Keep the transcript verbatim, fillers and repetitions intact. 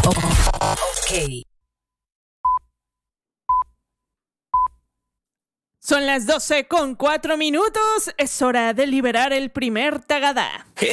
Ok. Son las doce con cuatro minutos. Es hora de liberar el primer tagadá.